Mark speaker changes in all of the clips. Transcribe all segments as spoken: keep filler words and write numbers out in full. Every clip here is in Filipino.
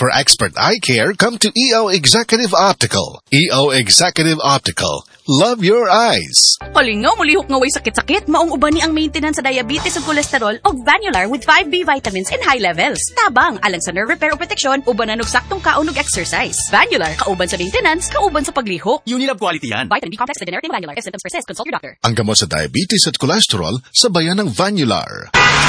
Speaker 1: For expert eye care, come to E O Executive Optical. E O Executive Optical. Love your eyes.
Speaker 2: Palingaw, mulihok nga way sakit-sakit. Maong uban ni ang maintenance sa diabetes ug cholesterol og Vanular with five B vitamins in high levels. Tabang, alang sa nerve repair o protection, uban na og saktong kaon ug exercise. Vanular, kauban sa maintenance, kauban sa paglihok.
Speaker 3: Unilab quality yan.
Speaker 2: Vitamin B complex with generic name Vanular. If symptoms persist, consult your doctor.
Speaker 1: Ang gamot sa diabetes at cholesterol, sabayan ng Vanular.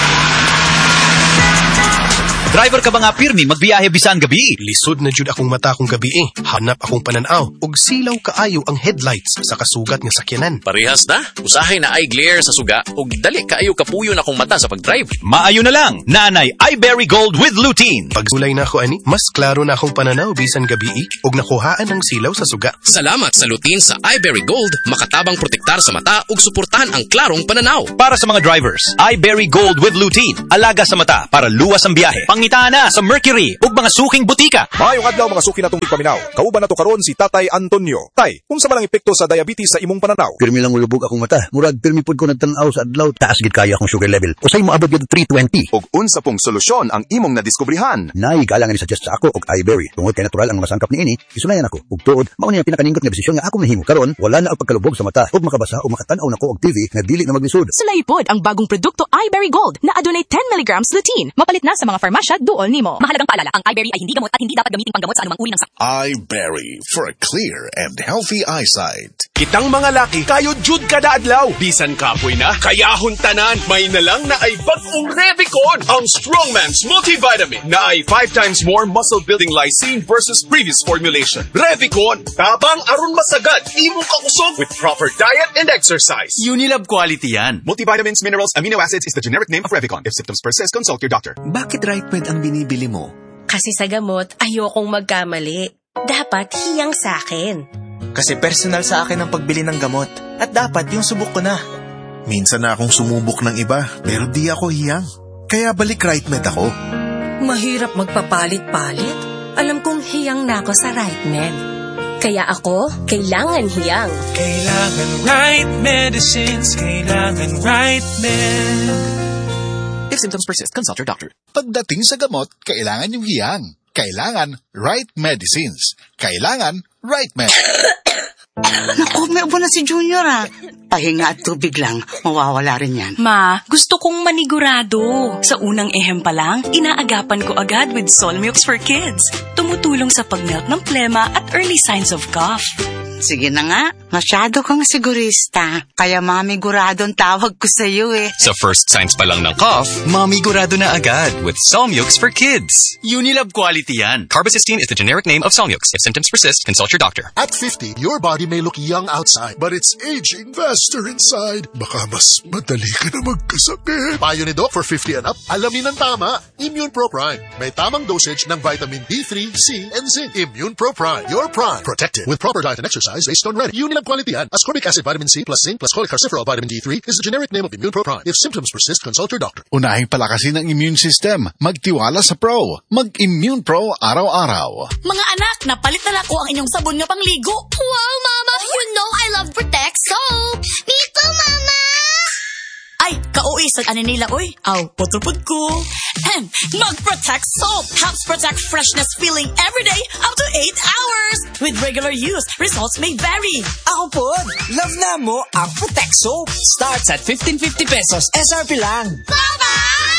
Speaker 3: Driver ka ba nga pirmi magbiyahe bisan gabi?
Speaker 4: Lisod na jud akong mata kong gabi eh. Hanap akong pananaw. Og silaw kaayo ang headlights sa kasugat nga sakyanan.
Speaker 5: Parehas na. Usahay na eye glare sa suga og dali kaayo kapuyo na akong mata sa pagdrive.
Speaker 3: Maayo na lang. Nanay iBerry Gold with lutein.
Speaker 4: Pagsulay na ako ani, mas klaro na akong pananaw bisan gabi eh. Og nakuhaan ang silaw sa suga.
Speaker 5: Salamat sa lutein sa iBerry Gold. Makatabang protektar sa mata ug suportahan ang klarong pananaw.
Speaker 3: Para sa mga drivers, iBerry Gold with lutein. Alaga sa mata para luwas ang biyahe. Pangita na sa Mercury ug mga suking butika.
Speaker 6: Maayong adlaw mga suki natong tigpaminaw. Kauban nato karon si Tatay Antonio. Tay, unsa man ang epekto sa diabetes sa imong pananaw?
Speaker 7: Pirmi lang ulubog akong mata. Murag pirmi pud ko nagtan-aw sa adlaw. Taas gid kaya akong sugar level. Usay mo abot gid three twenty.
Speaker 6: Og unsa pong solusyon ang imong nadiskubrihan?
Speaker 7: Nay galang ni suggest sa ako og iBerry. Tungod kay natural ang masangkap niini, isunayan ako. Ug tuod, mao ni ang pinakaningot nga desisyon nga ako mahimo karon. Wala na ang pagkalubog sa mata ug makabasa o makatan-aw nako og T V nga dili na maglisod.
Speaker 2: Sulaypod ang bagong produkto iBerry Gold na adunay ten milligrams lutein. Mapalit na sa mga farmasya duol nimo. Mahalagang paalala, ang iBerry ay hindi gamot at hindi dapat gamitin panggamot sa anumang uri ng sakit.
Speaker 1: iBerry for a clear and healthy eyesight.
Speaker 8: Kitang mga laki, kayo jud kada adlaw. Bisan kapoy na, kayahon tanan. May nalang na ay bagong Revicon, ang Strongman's multivitamin na ay five times more muscle-building lysine versus previous formulation. Revicon, tabang aron masagad, imong kakusog with proper diet and exercise.
Speaker 3: Unilab quality yan.
Speaker 6: Multivitamins, minerals, amino acids is the generic name of Revicon. If symptoms persist, consult your doctor.
Speaker 9: Bakit right med ang binibili mo?
Speaker 10: Kasi sa gamot, ayokong magkamali. Dapat hiyang sa akin.
Speaker 9: Kasi personal sa akin ang pagbili ng gamot. At dapat yung subok ko na.
Speaker 11: Minsan na akong sumubok ng iba, pero di ako hiyang. Kaya balik right med ako.
Speaker 10: Mahirap magpapalit-palit. Alam kong hiyang na ako sa right med. Kaya ako, kailangan hiyang.
Speaker 12: Kailangan right medicines, kailangan right med.
Speaker 5: If symptoms persist, consult your doctor.
Speaker 1: Pagdating sa gamot, kailangan yung hiyang. Kailangan right medicines. Kailangan right med.
Speaker 13: Naku, may ubo na si Junior ah. Pahinga at tubig lang, mawawala rin yan.
Speaker 2: Ma, gusto kong manigurado. Sa unang ehem pa lang, inaagapan ko agad with Solmux for Kids. Tumutulong sa pagmelt ng plema at early signs of cough.
Speaker 13: Sige na nga, masyado kang sigurista. Kaya mamigurado ang tawag ko sa iyo eh.
Speaker 5: Sa first signs pa lang ng cough, mamigurado na agad with Solmux for Kids.
Speaker 3: Unilab quality yan.
Speaker 5: Carbocisteine is the generic name of Solmux. If symptoms persist, consult your doctor.
Speaker 11: At fifty, your body may look young outside, but it's aging faster inside. Baka mas madali ka na magkasakit. Payo ni Doc for fifty and up, alamin ang tama. Immune Pro Prime. May tamang dosage ng vitamin D three, C, and zinc. Immune Pro Prime. Your prime. Protected with proper diet and exercise. Based on ready. Unilab quality yan. Ascorbic acid, vitamin C plus zinc plus cholecalciferol vitamin D three is the generic name of Immune Pro Prime. If symptoms persist, consult your doctor.
Speaker 1: Unahin palakasin ang immune system. Magtiwala sa Pro. Mag-Immune Pro araw-araw.
Speaker 2: Mga anak, napalit na lang ko ang inyong sabon nga pangligo.
Speaker 14: Wow, Mama! You know I love Protect Soap! Me too, Mama!
Speaker 2: Ay, kauwi sa ano nila, oy. Aw, putupod ko. And Mag-Protect Soap helps protect freshness feeling every day up to eight hours. With regular use, results may vary.
Speaker 15: Ako po, love na mo ang Protect Soap. Starts at fifteen fifty pesos. S R P lang.
Speaker 14: Mama!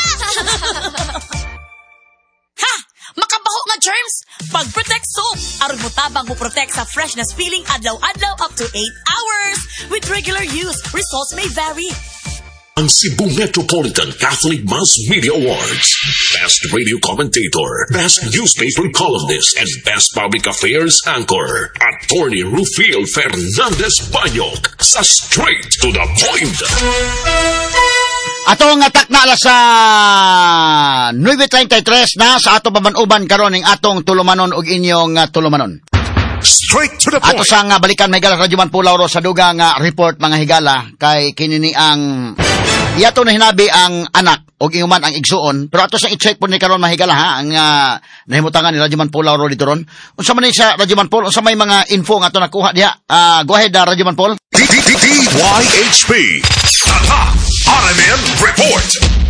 Speaker 2: Ha! Makabaho nga germs! Mag-Protect Soap! Aron mo tabang mo protect sa freshness feeling adlaw-adlaw up to eight hours. With regular use, results may vary.
Speaker 16: Ang Cebu Metropolitan Catholic Mass Media Awards. Best Radio Commentator, Best Newspaper Columnist, and Best Public Affairs Anchor. Attorney Rufiel Fernandez Banyok sa Straight to the Point.
Speaker 17: Atong atak na alas sa nine thirty-three na sa ato baban-uban karon ning atong tulumanon ug inyong uh, tulumanon.
Speaker 11: Straight to the point.
Speaker 17: Ato sa nga balikan may higala Radyo Man Pulauro sa dugang nga report mga higala kay kinini ang iyato na hinabi ang anak og inguman ang igsuon pero ato sa i-check po ni karon mahigala ha ang uh, nahimutangan ni Radyo Man Pulauro dito ron. Unsa man ni sa Radyo Man Pul unsa may mga info nga ato nakuha diha? Uh, go ahead uh, Radyo Man Pul.
Speaker 16: D Y H P R M N Report.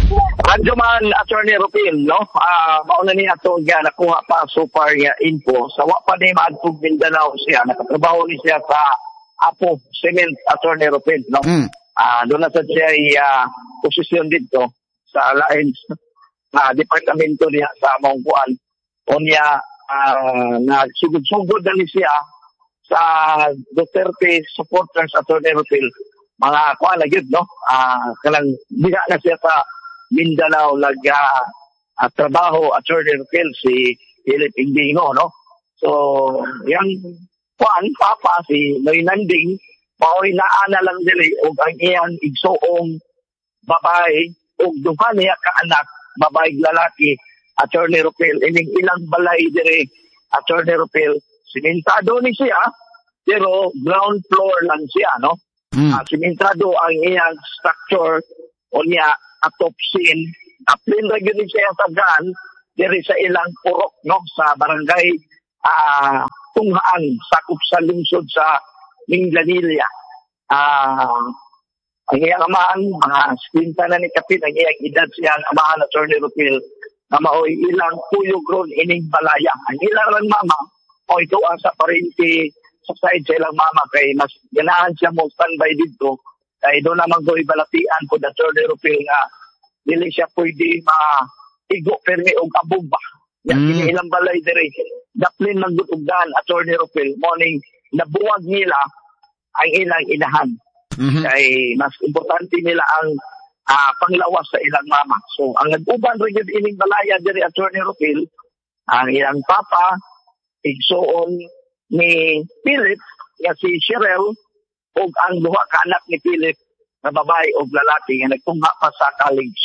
Speaker 18: Radyo man, Attorney Rupil, no? Ah, mauna niya ito nga, nakuha pa super nga info. Sa wa pa ni Maadtog Mindanao siya, nakatrabaho ni siya sa Apo Cement, Attorney Rupil, no? Mm. Ah, doon na sa siya ay uh, posisyon dito sa lain na uh, departamento niya sa Mongkuan. O niya, uh, nagsugod-sugod na ni siya sa Duterte supporters, Attorney Rupil. Mga kuha na yun, no? Ah, kalang biga na siya sa Mindanao nag uh, uh, trabaho Attorney Rupil si Philip Indino, no? So, yung kuan papa si Noy Nanding mao'y naana lang dili og ang iyang igsuong babae og duha niya ka anak babae lalaki, Attorney Rupil ining ilang balay diri, Attorney Rupil simentado ni siya pero ground floor lang siya, no? Mm. Uh, simentado ang iyang structure o niya atop scene, aplin ra gyud siya sa gan diri sa ilang purok, no, sa barangay ah uh, Tunghaan, sakop sa lungsod sa Minglanilla. Ah uh, ang iyang amahan, mga skinta na ni Kapit, ang iyang edad siya, ang amahan na Attorney Rupil, na mao'y ilang tuyog ron ining balaya. Ang ilang ron mama, o ito ang sa parinti sa side sa ilang mama, kay mas ganahan siya mo standby dito, kay doon naman do'y balatian po na Attorney Rupil nga, dili siya pwede ma-igo permi o kabumba. Yan, mm. ilang balay dire. Daplin magdutugdan, Attorney Rupil, morning, nabuwag nila ang ilang inahan. Mm-hmm. Kay mas importante nila ang uh, panglawas sa ilang mama. So, ang nag-uban rin yung ining balaya dire, Attorney Rupil, ang ilang papa, igsoon ni Philip, nga si Cheryl, o ang duha ka anak ni Philip, na babae o lalaki, nga nagtungha pa sa college.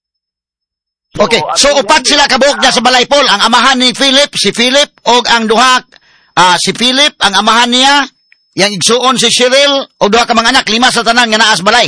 Speaker 18: So,
Speaker 17: okay, so upat sila kabuok na sa balay, Paul. Ang amahan ni Philip, si Philip, o ang duha, uh, si Philip, ang amahan niya, yang igsuon si Cheryl, o duha ka mga anak, lima sa tanan nga naas balay.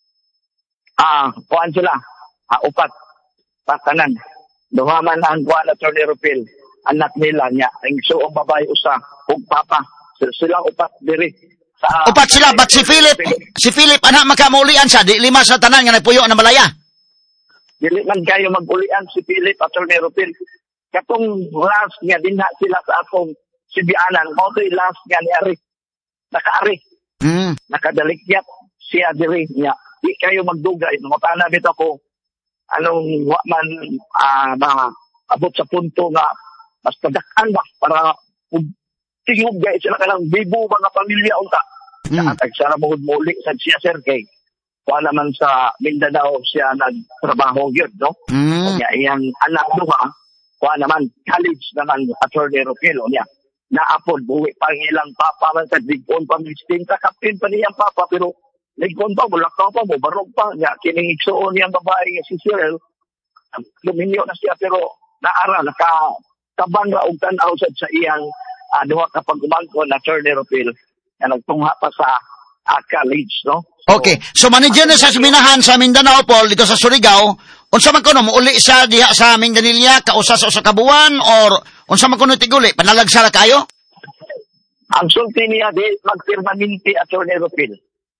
Speaker 18: Ah, kuan sila, ah, upat, patanan. Duha man ang kuan Attorney Rupil, anak nila niya, ang igsuong babae usa, o papa, sila upat diri. Sa,
Speaker 17: upat sila, but si Philip, si Philip, anak makamaulian siya, di lima sa tanan nga nagpuyo na balaya.
Speaker 18: Dili man kayo mag-ulian si Philip, Attorney Rupil. Katong last nga dinha sila sa atong sibianan, mo to'y last nga ni Ari. Naka-Ari. Mm. Nakadalikyat siya diri niya. Di kayo magdugay. Mutana bito ko, anong man uh, na abot sa punto nga mas padakan ba para tingog guys sila ka ng bibo mga pamilya unta. Mm. Nakatag siya na muli sa siya sir kay kuha naman sa Mindanao siya nagtrabaho yun, no? Mm. Kaya iyang anak duha, kuha naman, college naman, Attorney Rupil, niya. Naapod, buwi pang ilang papa man sa ligpon pa, mistinta, kapin pa niyang papa, pero ligpon pa, bulak pa pa, barog pa, niya, kiningigsoon niyang babae si Cyril, luminyo na siya, pero naara, nakataban ra og tanaw sa iyang uh, duha kapag umangkon, Attorney Rupil, na nagtungha pa sa uh, college, no?
Speaker 17: Okay, so manager na sa Minahan sa Mindanao, Paul, dito sa Surigao, unsa man kuno muuli siya diha sa Mindanilla, kausa sa usa ka buwan, or unsa man kuno tiguli, panalagsara kayo?
Speaker 18: Ang sulti niya di magpermanente, Attorney Rupil.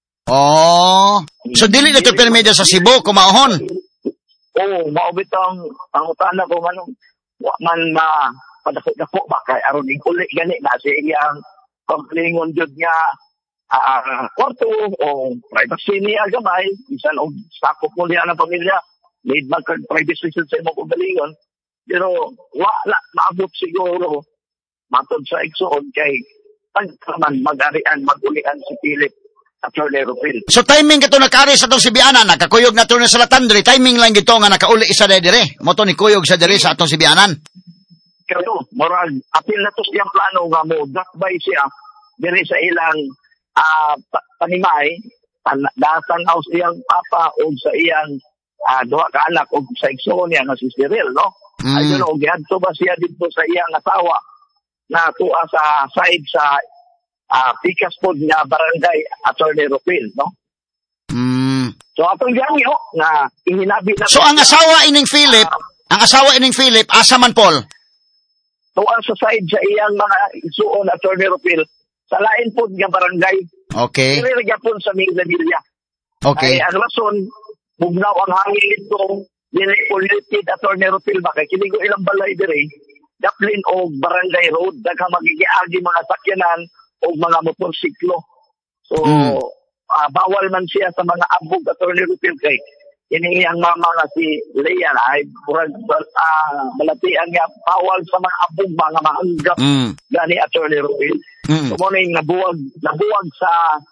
Speaker 17: Oh, so dili na ito permida sa Cebu, kumahon?
Speaker 18: Oo, oh, maubitang pangutana ko man, man ma padako-dako ba kay aron iguli gani na siya iyang komplingon jud niya Uh, kwarto o privacy niya gamay, isan o sakop mo niya ng pamilya, made mag-privacy sa imong ugalingon, pero wala, maabot siguro, matod sa igsoon kay pagkaman mag-arian, mag-ulian si Philip, Attorney Rupil.
Speaker 17: So timing ito nakari sa itong Sibianan, nakakuyog na ito na sa Latandri, timing lang ito nga nakauli isa na dire, mo ito ni kuyog sa dire sa itong Sibianan.
Speaker 18: Kaya moral, apil na ito siyang plano nga mo, dakbay siya, dire sa ilang Ah, uh, panimay, dasan aus iyang papa o sa iyang uh, duha ka anak o sa igsoon niya nga si Cyril, no? Mm. Ayun o, giadto ba siya dito sa iyang asawa na tuwa sa side sa uh, Picas Pod nga barangay, Attorney Rupil, no?
Speaker 17: Mm.
Speaker 18: So atong ganyo nga ihinabi na.
Speaker 17: So ang asawa ining Philip, uh, ang asawa ining Philip, asa man Paul?
Speaker 18: Tuwa sa side sa iyang mga igsoon, Attorney Rupil, sa lain po nga barangay.
Speaker 17: Okay.
Speaker 18: Iririgya po sa Minglanilla.
Speaker 17: Okay.
Speaker 18: Ay, ang rason, bugnaw ang hangin ito, dili polluted attorney Rupil ba kay kini ko ilang balay dire Daplin o Barangay Road daghang magigiagi mga sakyanan o mga motorsiklo. So
Speaker 17: Mm.
Speaker 18: ah, bawal man siya sa mga abog attorney Rupil kay ini ang mama nga si Leia na ay burag uh, balatian nga bawal sa mga abog mga maanggap
Speaker 17: Mm.
Speaker 18: gani attorney Rupil.
Speaker 17: Mm.
Speaker 18: So mo ning nabuwag nabuwag sa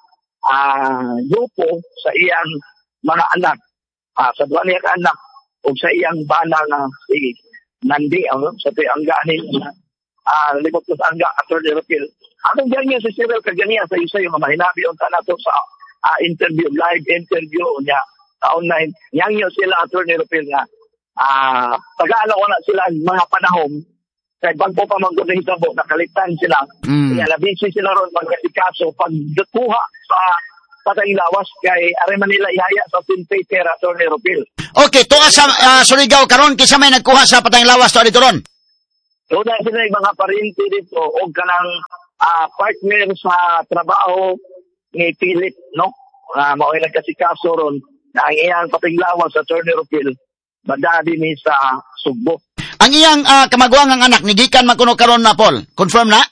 Speaker 18: ah grupo sa iyang mga anak. Ah, sa duwa niya ka anak o sa iyang bana nga si Nandi ang sa ang ganin ah libot ko sa angga attorney Rupil. Atong ganyan si Cyril kaganiya sa isa yung mahinabi on nato sa ah, interview live interview niya online yang sila attorney Rupil nga ah tagaala ko na sila mga panahon kay bago pa magdahitabo nakalitan sila.
Speaker 17: Mm.
Speaker 18: Kaya labisi sila ron magkasikaso pagdukuha sa patay lawas kay are Manila ihaya sa Sinpeter attorney Rupil.
Speaker 17: Okay, tuwa sa uh, Surigao karon kinsa may nagkuha sa patayng lawas to dito ron?
Speaker 18: So dahil sila yung mga parinti dito o kanang ah, partner sa trabaho ni Philip, no? Uh, Mao'y nagkasikaso ron na ang iyang patayng lawas sa attorney Rupil madadi ni sa Sugbo.
Speaker 17: Ang iyang uh, kamagwangang anak nigikan man kuno karon na Paul. Confirm na?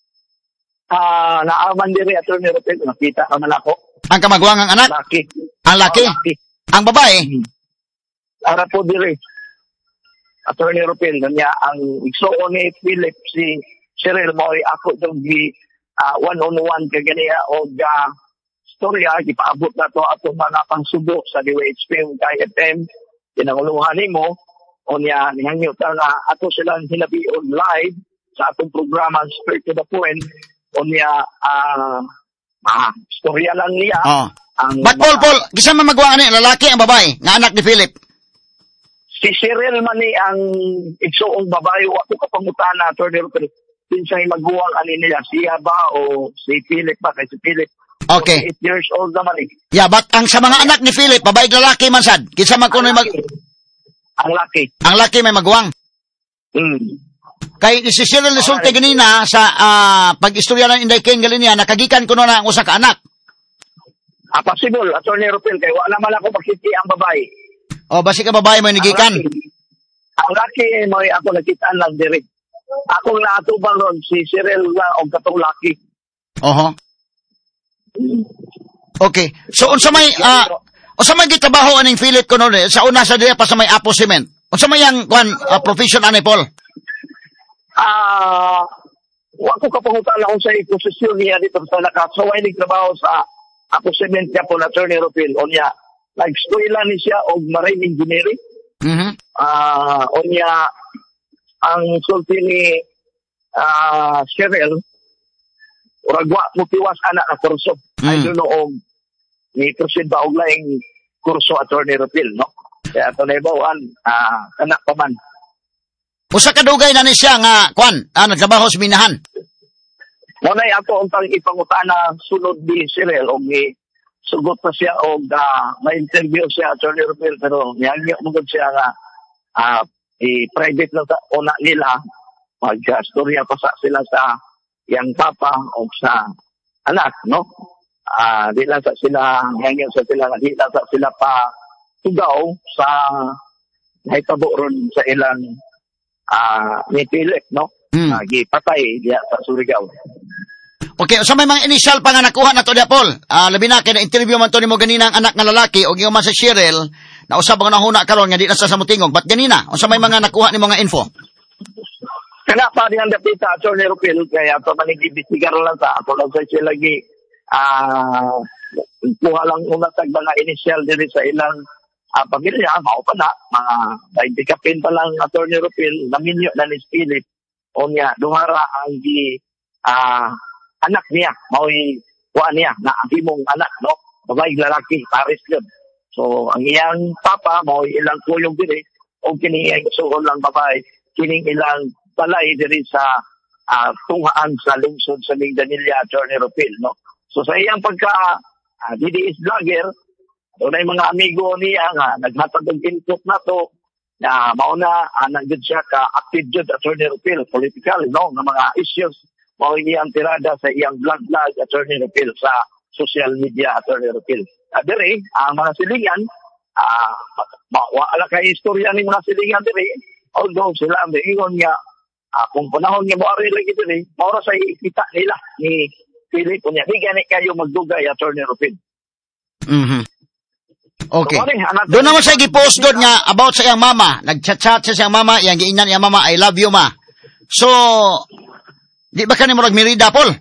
Speaker 18: Ah, naaman diri attorney Rupil nakita ka man ako.
Speaker 17: Ang kamagwangang anak?
Speaker 18: Laki.
Speaker 17: Ang laki?
Speaker 18: Oh, laki.
Speaker 17: Ang babae?
Speaker 18: Hmm. Ara po diri. Attorney Rupil niya ang igsuon ni Philip si Cyril Moy ako dong gi uh, one on one kay ganiya og uh, storya gipaabot na to atong mga pangsubo sa D W H P ug K F M kinanguluhan nimo o niya nihangyo ta nga ato silang hinabion live sa atong programa Straight to the Point o niya ah uh, storya lang niya.
Speaker 17: Oh.
Speaker 18: Ang
Speaker 17: But Paul, Paul, kisa man magwangan ni lalaki ang babae nga anak ni Philip?
Speaker 18: Si Cyril man ni ang igsuong babae wa ko kapangutana attorney Rupil kinsay magguwang ani niya siya ba o si Philip ba kay si Philip
Speaker 17: okay
Speaker 18: eight years old naman eh.
Speaker 17: Yeah, but ang sa mga anak ni Philip babae lalaki man sad kinsa man kuno mag
Speaker 18: ang laki
Speaker 17: ang laki may magguwang.
Speaker 18: Mm.
Speaker 17: Kay si Cyril resulta ganina sa uh, pag-istorya ng Inday King Galinia nakagikan kuno na ang usa ka anak.
Speaker 18: Ah, possible attorney Rupil kay wala man ako makiti ang babae.
Speaker 17: O, basi ka babae mo nigikan?
Speaker 18: Ang laki mo ako nakitaan lang diri. Akong naatubang ron si Cyril lang og katong laki.
Speaker 17: Oho. Okay. So unsa may uh, unsa may gitrabaho aning Philip kuno sa una sa diya pa sa may Apo Cement? Unsa may yang kwan uh, profession ani Paul?
Speaker 18: Ah, wa ko kapangutana kung sa posisyon niya dito sa nakasaway ni trabaho sa Apo Cement niya po na attorney Rupil o niya nag-eskwela ni siya og marine engineering.
Speaker 17: Mhm.
Speaker 18: Ah, uh, o niya ang sulti ni ah uh, Cheryl uragwa mo tiwas anak na kurso. Mm. I don't know og ni proceed ba og laing kurso attorney Rupil, no? Kaya ato na ibawan ah uh, anak pa man.
Speaker 17: Usa ka dugay na ni siya nga kwan, ah, nagtrabaho sa minahan.
Speaker 18: Mo nay ato untang ipangutana sunod ni Cheryl og ni sugot pa siya og uh, ma-interview siya attorney Rupil pero niyagyo mo gud siya nga uh, i-private lang sa una nila mag-storya pa sa sila sa yang papa o sa anak, no? Ah, uh, di lang sa sila niyagyo sa sila di lang sa sila pa tugaw sa nahitabo ron sa ilang ah uh, ni Philip, no?
Speaker 17: Hmm.
Speaker 18: Uh, gipatay diya sa Surigao.
Speaker 17: Okay, so may mga initial pa nga nakuha na to diya, Paul. Ah, uh, labi na kay na-interview man to nimo ganina ang anak nga lalaki o giyo man sa Cheryl na usab nga nahuna karon nga di na sa samutingog. But ganina, unsa may mga nakuha nimo nga info?
Speaker 18: Kana pa diyan dapita attorney Rupil kaya to manigibisigar lang sa ato lang sa siya lagi ah uh, kuha lang una tag mga initial diri sa ilang uh, pamilya mao pa na mga twenty kapin pa lang attorney Rupil naminyo na ni Philip o niya duhara ang di ah uh, anak niya, mao'y kuha niya, na ang himong anak, no? Babae, lalaki, pares yun. So, ang iyang papa, mao'y ilang kuyong diri, o kining iyang suon lang babae, kining ilang balay diri sa uh, tungaan sa lungsod sa Mingdanilla, attorney Rupil, no? So, sa iyang pagka uh, D D S vlogger, doon ay mga amigo niya nga, naghatag ng input na to, na mauna, uh, nandiyan siya ka active jud attorney Rupil, political, no? Ng mga issues, mao iyang tirada sa iyang vlog-vlog attorney Rupil sa social media attorney Rupil. Uh, Dere, ang mga silingan, ah, uh, wala kay istorya ni mga silingan diri, although sila ang ingon nga, ah, kung panahon nga maari lagi diri, maura sa ikita nila ni Philip, kunya, di gani kayo magdugay, Attorney Rupin.
Speaker 17: Mhm. Okay.
Speaker 18: So,
Speaker 17: doon naman siya gipost doon nga about sa iyang mama. Nag-chat-chat siya sa iyang mama, iyang giingnan iyang mama, I love you, ma. So, di ba ka ni murag mirida, Paul?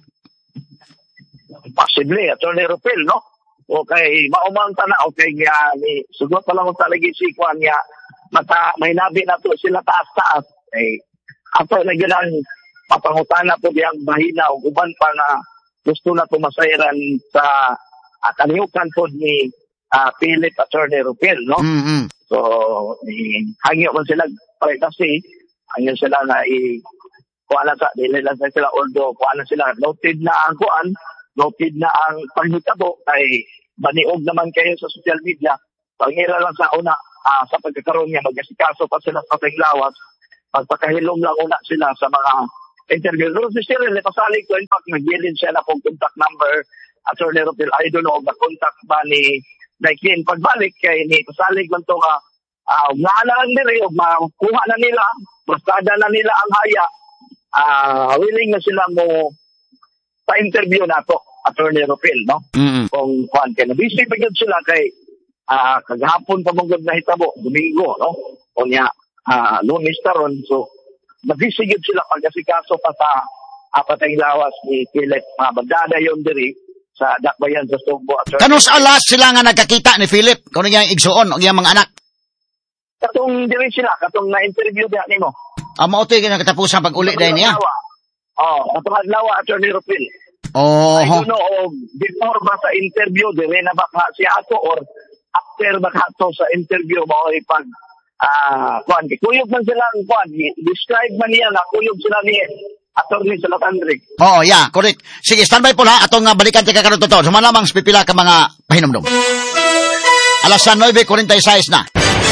Speaker 18: Possibly, Attorney Rupil, no? Okay, maumang tana, okay, nga, ni, sugot pa lang kung talagi si Kwan, nga, mata, may nabi na to sila taas-taas. Eh, ato na ganang papangutana po diyang bahina o uban pa nga gusto na tumasayran sa uh, kaniukan po ni uh, Philip Attorney Rupil, no?
Speaker 17: Mm-hmm.
Speaker 18: So, eh, hangyo ko sila privacy, hangyo sila na i- kuha na sa, dili lang sila, although kuha na sila, noted na ang kuan, noted na ang panghitabo, kay baniog naman kayo sa social media, pangira lang sa una, uh, sa pagkakaroon niya, mag-asikaso pa sila sa paglawas, magpakahilom lang una sila sa mga interview. Pero si Cyril, pasalig ko, in fact, nag-yelin siya na pong contact number, Attorney Rupil, I don't know, na-contact ba ni Naikin. Pagbalik kay ni pasalig lang ito nga, uh, ngala lang nila, o makuha na nila, bastada na nila ang haya, uh, willing na sila mo pa-interview na to, Attorney Rupil, no?
Speaker 17: Mm-hmm.
Speaker 18: Kung kuhan kayo. Busy pa yun sila kay uh, kagahapon pa mong na hitabo, Domingo, no? O niya, uh, Lunes taron, so nabisi yun sila pag-asikaso pa sa apatay lawas ni Philip, uh, magdada yun diri sa dakbayan sa Sugbo.
Speaker 17: Kanus alas sila nga nagkakita ni Philip, kung yung igsuon, o yung mga anak?
Speaker 18: Katong diri sila, katong na-interview diyan nimo.
Speaker 17: Ah, mautoy ka na katapusan pag-uli dahil niya?
Speaker 18: Oo, katong adlaw, Attorney Rupil.
Speaker 17: Oh.
Speaker 18: I don't know, before ba sa interview, dire na ba ka siya ato, or after ba ka ato sa interview, ba o ipag, ah, kuhan, kuyog man sila, kuhan, describe man niya na kuyog sila ni Attorney Salatandric.
Speaker 17: Oo, oh, yeah, correct. Sige, standby po ha, atong uh, balikan tayo kakaroon to. Sumalamang pipila ka mga pahinomdom. Alas nine forty-six na.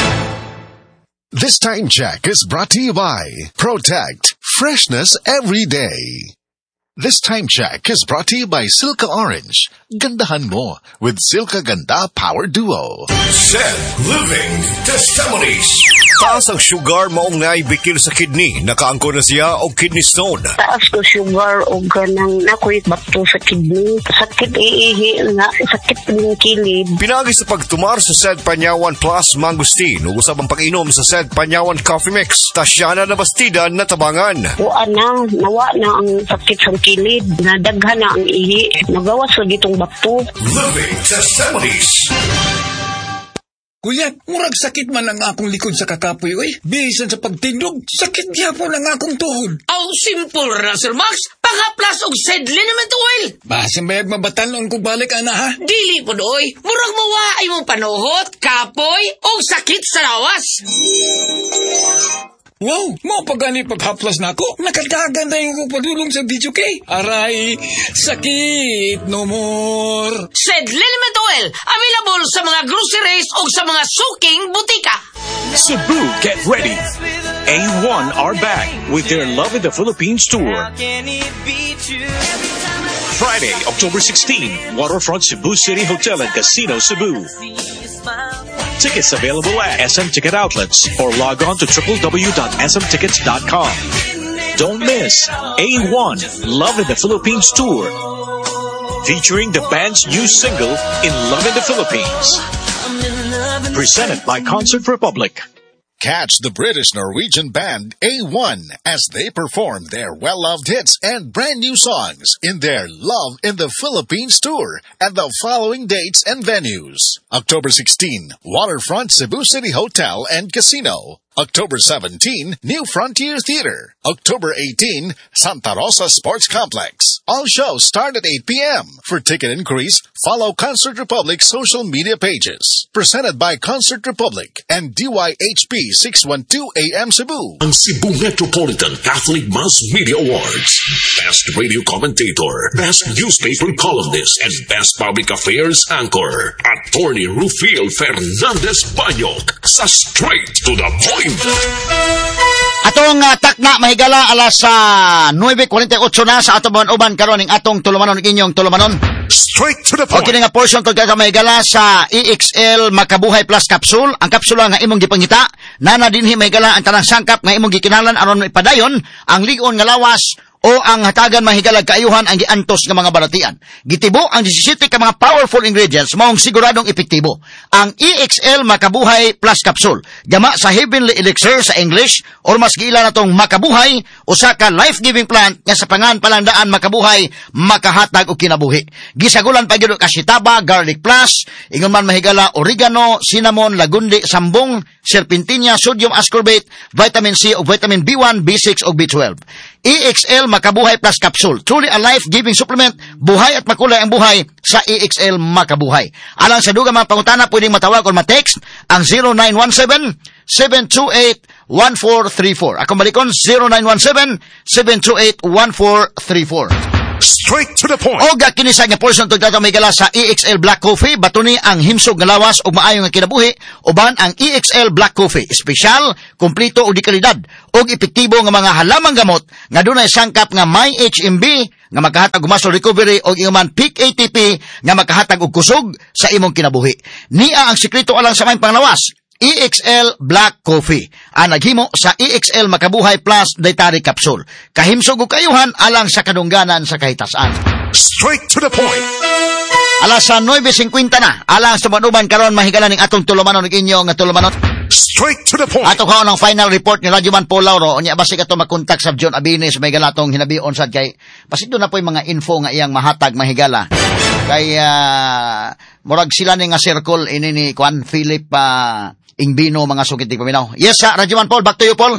Speaker 1: This time check is brought to you by Protect, freshness every day. This time check is brought to you by Silka Orange. Gandahan mo with Silka Ganda Power Duo.
Speaker 16: Said Living Testimonies.
Speaker 19: Taas ang sugar maong naibikil sa kidney. Nakaangko na siya o kidney stone.
Speaker 20: Taas ko sugar o ganang nakoy bato sa kidney. Sakit iihi nga, sakit ng kilid.
Speaker 19: Pinagi sa pagtumar sa Said Panyawan Plus Mangustin. Ugusab ang pag-inom sa Said Panyawan Coffee Mix. Tasyana na bastida na tabangan.
Speaker 20: Buwan na, nawa na ang sakit sa kilid. Nadaghan na ang ihi. Nagawas lagi itong bato.
Speaker 16: Living Testimonies.
Speaker 21: Kuya, murag sakit man ang akong likod sa kakapoy, oy. Bisan sa pagtindog, sakit gyapon ang akong tuhod.
Speaker 22: Aw, simple ra, Sir Max. Pangaplas og Said Liniment Oil.
Speaker 21: Basin bayag mabatalon kung balik, ana, ha?
Speaker 22: Dili po, oy. Murag mawaay mong panuhot, kapoy, o sakit sa lawas.
Speaker 21: Wow, mo pagani paghaplas na ako. Nakadagan na yung padulong sa D J K. Aray, sakit no more.
Speaker 22: Said Liniment Oil, available sa mga groceries o sa mga suking butika.
Speaker 3: Cebu, get ready. A one are back with their Love in the Philippines tour. Friday, October sixteenth, Waterfront Cebu City Hotel and Casino, Cebu. Tickets available at S M Ticket Outlets or log on to w w w dot s m tickets dot com. Don't miss A one Love in the Philippines Tour, featuring the band's new single In Love in the Philippines. Presented by Concert Republic.
Speaker 1: Catch the British Norwegian band A one as they perform their well-loved hits and brand new songs in their Love in the Philippines tour at the following dates and venues. October sixteenth, Waterfront Cebu City Hotel and Casino. October seventeenth, New Frontier Theater. October eighteenth, Santa Rosa Sports Complex. All shows start at eight p.m. For ticket inquiries, follow Concert Republic's social media pages. Presented by Concert Republic and D Y H P six twelve A M Cebu.
Speaker 16: Ang Cebu Metropolitan Catholic Mass Media Awards. Best Radio Commentator, Best Newspaper Columnist, and Best Public Affairs Anchor. Attorney Rufil Fernandez Banyok sa Straight to the Point.
Speaker 17: Atong uh, takna mahigala alas sa uh, nine forty-eight na sa atong uban karon ning atong tulumanon inyong tulumanon.
Speaker 19: Straight to the point.
Speaker 17: Okay nga portion to ka mahigala sa E X L Makabuhay Plus Capsule. Ang kapsula nga imong gipangita, nana dinhi mahigala ang tanang sangkap nga imong gikinahanglan aron ipadayon ang ligon nga lawas o ang hatagan mahigalag kaayuhan ang giantos nga mga balatian. Gitibo ang disisiete ka mga powerful ingredients maong siguradong epektibo. Ang E X L Makabuhay Plus Capsule, gama sa Heavenly Elixir sa English or mas giila na tong Makabuhay, usa ka life-giving plant nga sa pangan palandaan makabuhay, makahatag og kinabuhi. Gisagulan pa gyud ka sitaba, garlic plus, ingon man mahigala oregano, cinnamon, lagundi, sambong, serpentina, sodium ascorbate, vitamin C ug vitamin B one, B six ug B twelve. E X L Makabuhay Plus Capsule, truly a life-giving supplement, buhay at makulay ang buhay sa E X L Makabuhay. Alang sa dugang mga pangutana, pwedeng matawag o matext ang zero nine one seven, seven two eight, one four three four. Akong balikon, zero nine one seven, seven two eight, one four three four.
Speaker 19: Straight to the point.
Speaker 17: Og kinisa nga portion tug dato may gala sa E X L Black Coffee, batuni ang himsog nga lawas ug maayo nga kinabuhi, uban ang E X L Black Coffee, espesyal, kumpleto ug di kalidad ug epektibo nga mga halamang gamot nga dunay sangkap nga may H M B nga makahatag og muscle recovery ug ingon peak A T P nga makahatag og kusog sa imong kinabuhi. Nia ang sekreto alang sa may panglawas. E X L Black Coffee ang naghimo sa E X L Makabuhay Plus Dietary Capsule. Kahimsog ug kayuhan alang sa kadungganan sa kahitasan.
Speaker 19: Straight to the point.
Speaker 17: Alas sa nine fifty na, alang sa manuban karon mahigala ning atong tulumanon ug inyo nga tulumanon.
Speaker 19: Straight to the point.
Speaker 17: Ato kaon ang final report ni Radyo Man Paul Lauro. Unya basig ato makontak sa John Abines may galatong hinabion sad kay basig do na poy mga info nga iyang mahatag mahigala. Kay uh, murag sila ni nga circle ini ni Juan Philip uh, Ingbino mga sugid ti paminaw. Yes, sa Radyo Man Paul, back to you Paul.
Speaker 19: D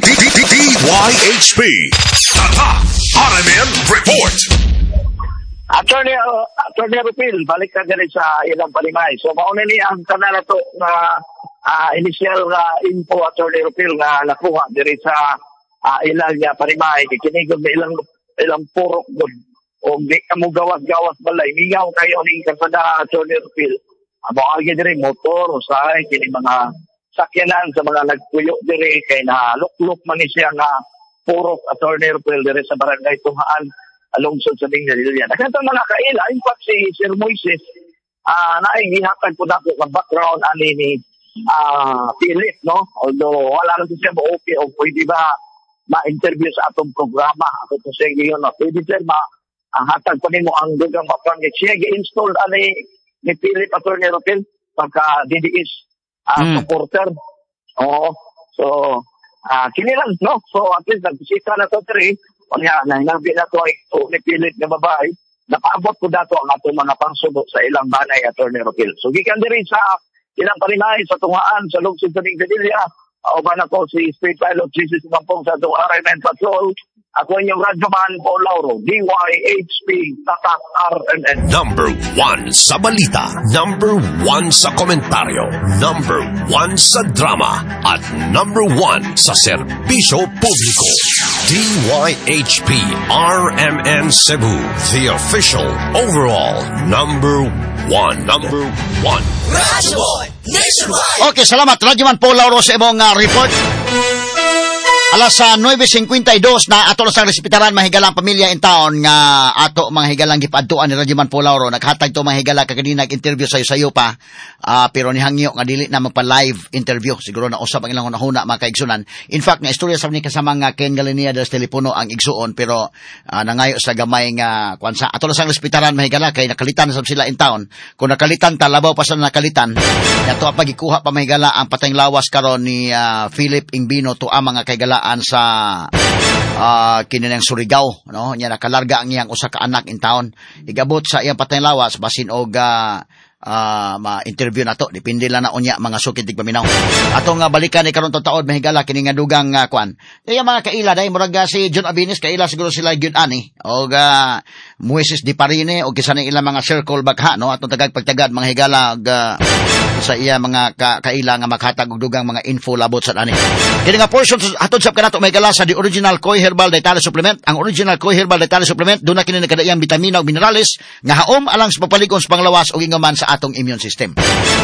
Speaker 19: Y H P. Tata R M N Report.
Speaker 18: Attorney, uh, Attorney Rupil, balik ka dyan sa ilang palimay. So, mauna ni ang kanala to na uh, initial uh, info, Attorney Rupil, na nakuha dyan sa uh, ilang uh, palimay. Kikinigod na ilang, ilang purok doon. O di ka mo gawas-gawas balay. Mingaw kayo ni kasada, Attorney Rupil. Abo agi dyan motor, usay, kini mga sakyanan sa mga nagpuyo dyan kay na luk-luk man siya nga purok, Attorney Rupil, dyan sa barangay Tuhaan. Alungsod sa Dingalilya. Nakatang mga kaila, in fact, si Sir Moises, uh, naihihakad po natin ang background ani ni uh, Philip, no? Although, wala lang siya mo okay o pwede ba ma-interview sa atong programa. Ako po siya ngayon, no? Pwede sir, ma-hatag pa mo ang dugang background. Siya gi-install ani ni Philip Attorney Rupil pagka D D S uh, mm. supporter. Oo. So, uh, kinilang, no? So, at least, nagbisita na to, three. O nga, nahinabi na ito ay unipilit na babae, napaabot ko dato ang ato mga pangsubo sa ilang banay, Attorney Rupil. So, gikan din sa ilang parinay sa tungaan sa lungsod sa Dingalilya. O ba na ko si Speed Pilot Jesus Mampong sa itong R M N Patrol. Ako inyong Radyo Man Paul Lauro, D Y H P, Tatak R M N.
Speaker 16: Number one sa balita, number one sa komentaryo, number one sa drama, at number one sa serbisyo publiko. D Y H P R M N Cebu, the official overall number one. Number one.
Speaker 15: Radyo Nationwide!
Speaker 17: Okay, salamat. Radyo Man Paul Lauro sa imong uh, report. Alas sa nine fifty-two na ato sa resipitaran mahigalang pamilya in town nga ato mga higalang gipadtuan ni Radyo Man Paul Lauro. Naghatag to mga higala kaganina nag-interview sayo sayo pa. Uh, pero nihangyo nga dili na magpa-live interview. Siguro na usab ang ilang hunahuna mga kaigsunan. In fact, nga istorya sa ni kasama nga Ken Galinia des telepono ang igsuon pero uh, nangayo sa gamay nga kwansa. Ato sa resipitaran mahigala kay nakalitan sa sila in town. Kung nakalitan ta labaw pa sa nakalitan. Nato pa gikuha pa mahigala ang patayng lawas karon ni uh, Philip Ingbino to ang mga kaigala sa uh, kininang Surigao, no? Nya nakalarga ang iyang usa ka anak in town. Igabot sa iyang patay lawas basin og uh, uh, ma-interview nato depende lang na unya mga sukid tig paminaw. Atong uh, balikan ni karon taon mahigala kini nga dugang uh, kwan. Kaya mga kaila dai murag si John Abines kaila siguro sila gyud ani og uh, Moises Di Parine og kisa ni ilang mga circle bagha, no? Atong tagag pagtagad mga higala og uh, sa iya mga ka kaila nga maghatag og dugang mga info labot sa ani. Kini nga portion atod sab kanato may gala sa the original Koi Herbal Dietary Supplement. Ang original Koi Herbal Dietary Supplement duna kini nagkadaiyang bitamina ug minerales nga haom alang sa papaligon sa panglawas ug ingaman sa atong immune system.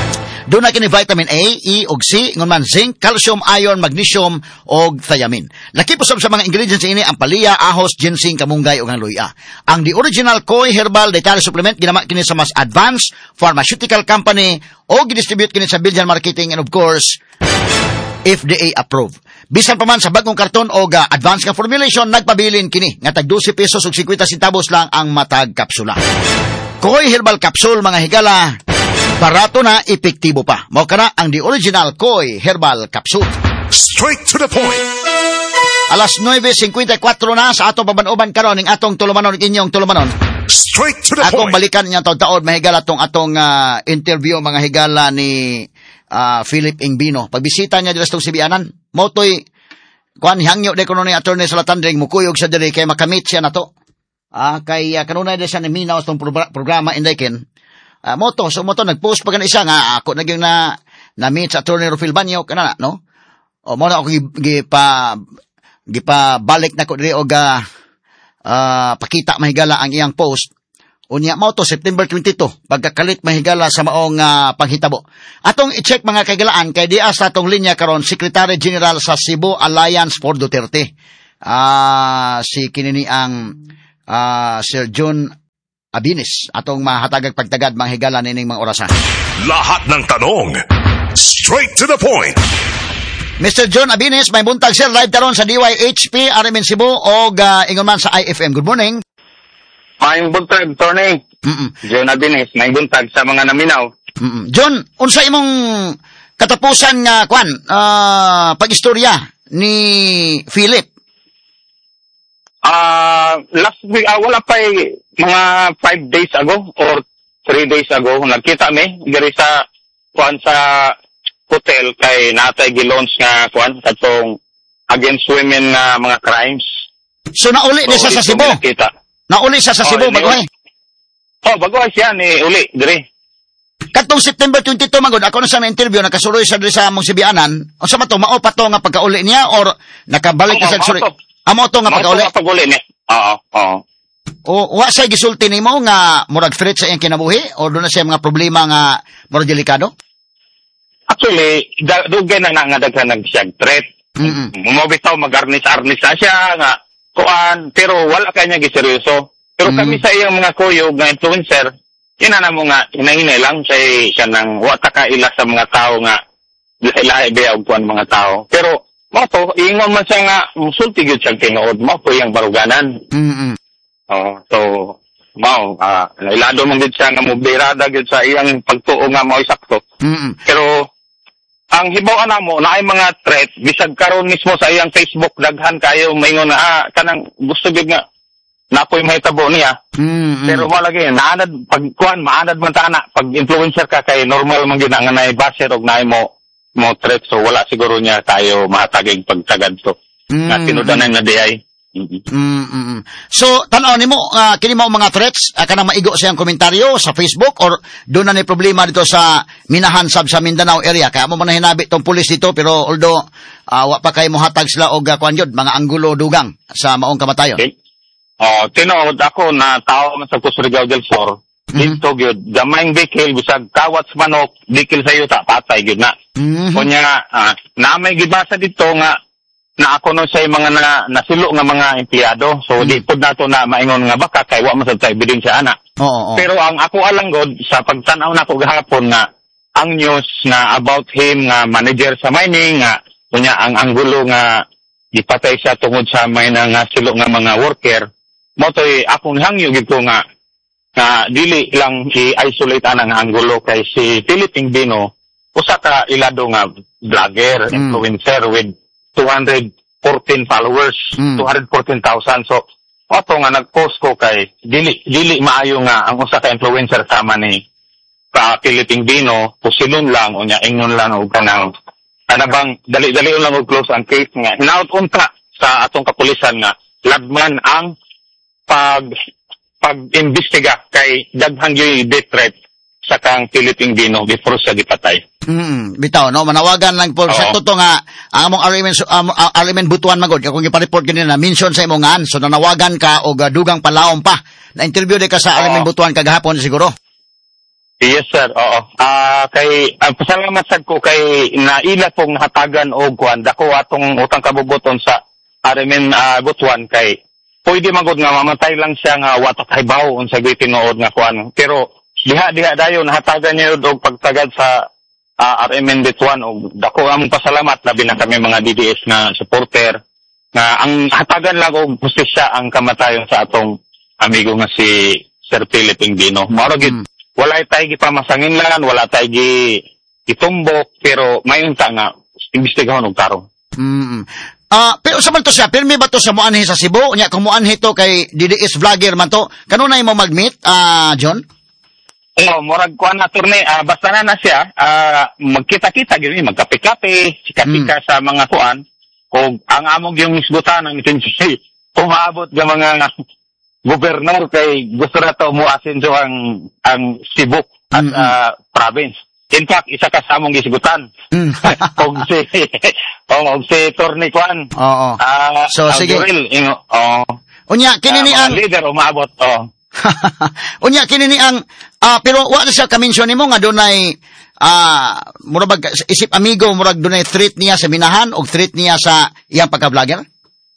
Speaker 17: Doon na kini vitamin A, E, ug C, ngon man zinc, calcium, iron, magnesium, ug thiamine. Laki po sab sa mga ingredients ini ang palaya, ahos, ginseng, kamunggay, ug ang luya. Ang The Original Koi Herbal Dietary Supplement ginama kini sa mas advanced pharmaceutical company o gidistribute kini sa Belgian Marketing and of course, F D A approved. Bisan pa man sa bagong karton o uh, advanced nga formulation, nagpabilin kini nga tag twelve pesos ug fifty centavos lang ang matag kapsula. Koi Herbal Capsule, mga higala, barato na, epektibo pa. Mao kana ang The Original Koi Herbal Capsule.
Speaker 11: Straight to the point.
Speaker 17: Alas nine fifty-four na sa atong paban-uban karon ning atong tulumanon inyong tulumanon.
Speaker 11: Straight to the
Speaker 17: Atong
Speaker 11: point.
Speaker 17: balikan niya taon-taon mahigala atong atong uh, interview mga higala ni uh, Philip Ingbino. Pagbisita niya dito sa Sibianan, motoy kuan hangyo de kuno ni attorney sa Latandring mukuyog sa diri kay makamit siya nato. Ah uh, kay uh, kanunay de siya ni minaw atong pro- programa Indayken. Uh, moto so moto nagpost pa kan isa nga ako nagyang na na meet sa attorney Rufil Banyo kana no. O mo na ako gipa gipa balik na ko diri og uh, uh, pakita mahigala ang iyang post. Unya mao to September twenty-two pagkakalit mahigala sa maong uh, panghitabo. Atong i-check mga kagalaan kay dias sa atong linya karon Secretary General sa Cebu Alliance for Duterte. Ah uh, si kinini ang uh, Sir John Abinis atong mahatagag pagtagad mga higala nining mga orasan.
Speaker 11: Lahat ng tanong, straight to the point.
Speaker 17: Mister John Abinis, may buntag sir live karon sa D Y H P R M N Cebu o uh, ingon man sa I F M. Good morning.
Speaker 4: May buntag, Tony.
Speaker 17: Mm-mm.
Speaker 4: John Abinis, may buntag sa mga naminaw.
Speaker 17: Mm-mm. John, unsa imong katapusan nga kwan uh, pag-istorya ni Philip?
Speaker 4: Ah, uh, last week, uh, wala pa eh, mga five days ago or three days ago, nagkita mi diri sa kwan sa hotel kay natay gi-launch nga kwan katong against women nga mga crimes.
Speaker 17: So nauli so, siya sa Cebu.
Speaker 4: Nakita.
Speaker 17: Nauli siya sa Cebu, oh, bagoy.
Speaker 4: Oh, bagoy siya ni uli diri.
Speaker 17: Katong September twenty-two magod ako na sa interview nakasuloy sa diri sa among Sibianan. Unsa man to mao pa to nga pagkauli niya or nakabalik na sa sorry. Amo to nga pagkauli.
Speaker 4: Amo paguli ni. Oo, oo.
Speaker 17: O wa say gisulti nimo nga murag threat sa iyang kinabuhi o doon na siya mga problema nga murag delikado?
Speaker 4: Actually, da, dugay na nga daghan nag siya threat.
Speaker 17: Mm-hmm.
Speaker 4: Mo bitaw mag-arnis-arnis na siya nga kuan pero wala kanya giseryoso. Pero mm-hmm. kami sa iyang mga kuyog nga influencer, kinana mo nga hinahinay lang say kanang wa ta kaila sa mga tao nga lahi-lahi ba og kuan mga tao. Pero mo to ingon man siya nga musulti gyud siya tinuod mo ko iyang baruganan.
Speaker 17: Mhm.
Speaker 4: Oh, so mao ah uh, ilado man gid siya nga mobirada gyud sa iyang pagtuo nga mao sakto.
Speaker 17: Mhm.
Speaker 4: Pero ang hibaw ana mo na ay mga threat bisag karon mismo sa iyang Facebook daghan kayo maingon na ah, kanang gusto gyud nga napoy mahitabo niya.
Speaker 17: Mm-hmm.
Speaker 4: Pero malagi naanad pag kuan maanad man ta ana pag influencer ka kay normal man gyud nga nay basher og nay mo mo threat so wala siguro niya tayo mahatagig pagtagad to. Mm-hmm. Na tinudanan na di ay.
Speaker 17: Mm-hmm. So, tanaw nimo uh, kini mo mga threats uh, kanang maigo sa iyang komentaryo sa Facebook or doon na ni problema dito sa Minahan sab sa Mindanao area kaya mo man hinabi tong pulis dito pero although uh, wa pa kay mohatag sila og uh, kuan yun, mga anggulo dugang sa maong kamatayon.
Speaker 4: Okay. Oh, tinuod ako na tao man sa Surigao del Sur. Mm-hmm. Dito gyud gamayng bikil bisag kawat sa manok bikil sa yuta patay gyud na.
Speaker 17: Mm-hmm.
Speaker 4: Kunya uh, na may gibasa dito nga na ako no sa mga na, nasilo nga mga empleyado. So, mm-hmm. di po na to na maingon nga baka kay wa masab sa ebidensya ana.
Speaker 17: Oo, oo.
Speaker 4: Pero ang ako alanggod sa pagtanaw na ko gahapon nga ang news na about him nga manager sa mining nga kunya ang anggulo nga gipatay siya tungod sa may na nga silo nga mga worker. Mo toy akong hangyo gid ko nga nga dili lang i-isolate ana nga anggulo kay si Philip Ingbino usa ka ilado nga vlogger, mm. influencer with two hundred fourteen followers, mm. two hundred fourteen thousand. So, oto nga nag-post ko kay dili dili maayo nga ang usa ka influencer sama ni pa Philip Ingbino, pusilon lang unya ingnon lang og kanang ana bang dali-dali lang og close ang case nga. Hinaut unta sa atong kapulisan nga labman ang pag pag-imbestiga kay daghang gyud death threat sa kang Philip Ingbino before siya gipatay.
Speaker 17: Mm, bitaw no manawagan lang po sa totoo nga ang among Arimen um, Arimen Butuan magod kung ipa-report gani na mention sa imong ngan so nanawagan ka og uh, dugang palaom pa na interview de ka sa Arimen Butuan kagahapon siguro.
Speaker 4: Yes, sir. Oo. Ah, kay ang pasalamat sad ko kay naila pong hatagan og kuan dako atong utang kabubuton sa R M N uh, Butuan kay pwede magod nga mamatay lang siya nga watak hibaw unsa gyud tinuod nga kuan. Pero diha diha dayon hatagan niya og pagtagad sa uh, R M N Butuan og dako among pasalamat labi na kami mga D D S nga supporter nga ang hatagan lang og hustisya ang kamatayon sa atong amigo nga si Sir Philip Ingdino. Mao gid mm. wala tayo gipamasanginlan, wala tayo gitumbok, pero mayon ta nga imbestigahon og tarong.
Speaker 17: Mm. Ah, uh, pero sa man to siya, pirmi ba to sa muanhi sa Cebu? Nya kung muanhi to kay D D S vlogger man to. Kanunay mo mag-meet, ah, uh, John?
Speaker 4: Oo, murag kuan na turne, uh, basta na na siya, uh, magkita-kita gyud magkape-kape, sika-sika mm. sa mga kuan. Kung ang among yung isgutan ang intensity, kung maabot ng mga gobernador kay gusto na to muasenso ang ang Cebu at mm-hmm. uh, province. In fact, isa ka sa among gisigutan. Mm. Kung si oh, si Torni Kwan.
Speaker 17: Oo.
Speaker 4: Uh,
Speaker 17: so sige.
Speaker 4: Oh.
Speaker 17: Unya kini ni
Speaker 4: uh,
Speaker 17: ang
Speaker 4: leader umaabot. Oh.
Speaker 17: Unya kini ni ang uh, pero wa na siya ka-mention nimo nga dunay ah uh, murag isip amigo murag dunay threat niya sa minahan o threat niya sa iyang pagka-vlogger.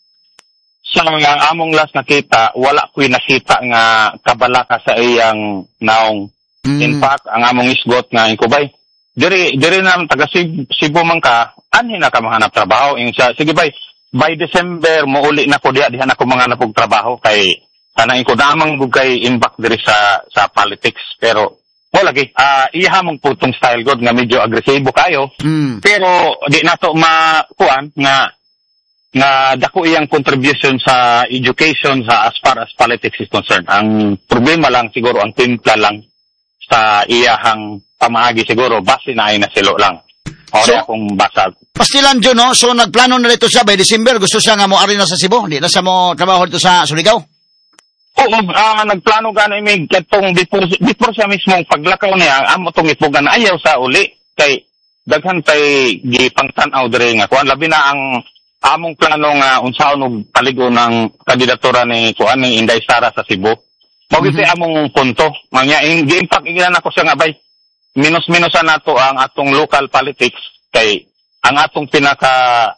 Speaker 4: Sa mga among last nakita, wala ko'y nakita nga kabalaka sa iyang naong. Mm. In fact, ang among isgot nga inkubay, diri diri na taga Cebu man ka, anhi na ka mahanap trabaho. Ing siya, sige bay, by December mo uli na ko diha diha na ko mahanap og trabaho kay kanang ko damang bugay impact diri sa sa politics pero wala lagi uh, iya mong putong style god nga medyo agresibo kayo. Mm. Pero di nato makuan nga nga dako iyang contribution sa education sa as far as politics is concerned. Ang problema lang siguro ang timpla lang sa iyahang pamaagi siguro base na ay nasilo lang. O so, akong basag.
Speaker 17: Pastilan John, no? So nagplano na dito siya by December, gusto siya nga mo ari na sa Cebu, di na siya mo trabaho dito sa Surigao.
Speaker 4: Oo, uh, nagplano gano'y may katong before, before siya mismo paglakaw niya, amo tong ipugan ayaw sa uli kay daghan tay gipangtan-aw dire nga kuan labi na ang among plano nga unsaon og paligo ng kandidatura ni kuan ni Inday Sara sa Cebu. Mao gid mm-hmm. among punto. Manya in impact iglan ako siya nga bay. Minus-minusan nato ang atong local politics kay ang atong pinaka